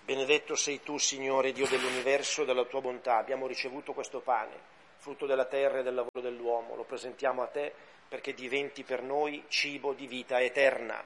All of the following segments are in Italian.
Benedetto sei tu, Signore, Dio dell'universo, dalla tua bontà. Abbiamo ricevuto questo pane, frutto della terra e del lavoro dell'uomo. Lo presentiamo a te perché diventi per noi cibo di vita eterna.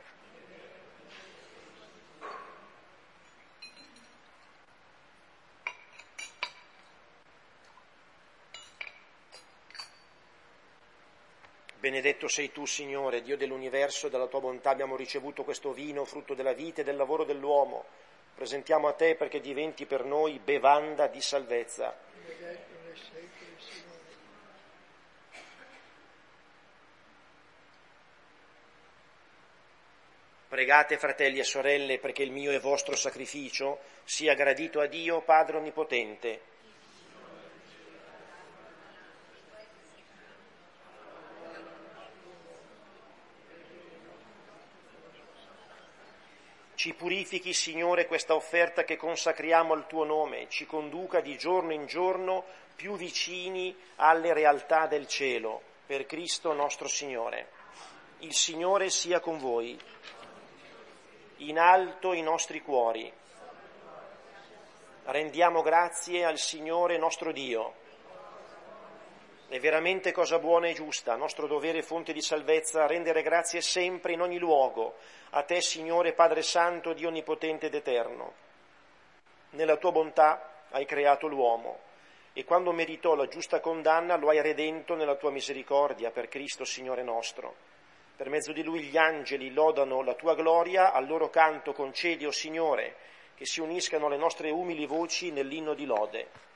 Benedetto sei tu, Signore, Dio dell'universo, dalla tua bontà abbiamo ricevuto questo vino, frutto della vita e del lavoro dell'uomo. Presentiamo a te perché diventi per noi bevanda di salvezza. Pregate, fratelli e sorelle, perché il mio e vostro sacrificio sia gradito a Dio, Padre Onnipotente. Ci purifichi, Signore, questa offerta che consacriamo al tuo nome, ci conduca di giorno in giorno più vicini alle realtà del cielo, per Cristo nostro Signore. Il Signore sia con voi. In alto i nostri cuori. Rendiamo grazie al Signore nostro Dio. È veramente cosa buona e giusta, nostro dovere e fonte di salvezza, rendere grazie sempre in ogni luogo, a te, Signore Padre Santo, Dio Onnipotente ed Eterno. Nella tua bontà hai creato l'uomo e quando meritò la giusta condanna lo hai redento nella tua misericordia per Cristo Signore nostro. Per mezzo di lui gli angeli lodano la tua gloria, al loro canto concedi, o Signore, che si uniscano le nostre umili voci nell'inno di lode.